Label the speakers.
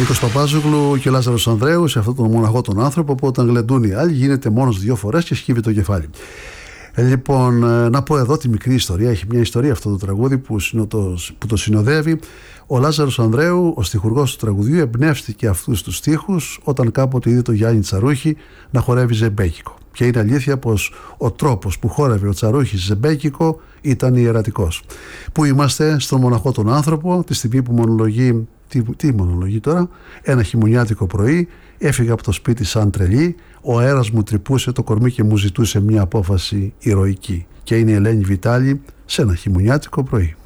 Speaker 1: Νίκος Παπάζογλου και ο Λάζαρος Ανδρέου σε αυτόν τον μοναχό τον άνθρωπο που όταν γλεντούν οι άλλοι γίνεται μόνος 2 φορές και σκύβει το κεφάλι. Λοιπόν, να πω εδώ τη μικρή ιστορία. Έχει μια ιστορία αυτό το τραγούδι που το συνοδεύει. Ο Λάζαρος Ανδρέου, ο στιχουργός του τραγουδιού, εμπνεύστηκε αυτούς τους στίχους όταν κάποτε είδε το Γιάννη Τσαρούχη να χορεύει ζεμπέκικο. Και είναι αλήθεια πως ο τρόπος που χόρευε ο Τσαρούχης ζεμπέκικο ήταν ιερατικός. Πού είμαστε? Στον μοναχό τον άνθρωπο, τη στιγμή που μονολογεί. Τι μονολογεί τώρα? Ένα χειμωνιάτικο πρωί έφυγα από το σπίτι σαν τρελή, ο αέρας μου τρυπούσε το κορμί και μου ζητούσε μια απόφαση ηρωική. Και είναι η Ελένη Βιτάλη σε ένα χειμωνιάτικο πρωί.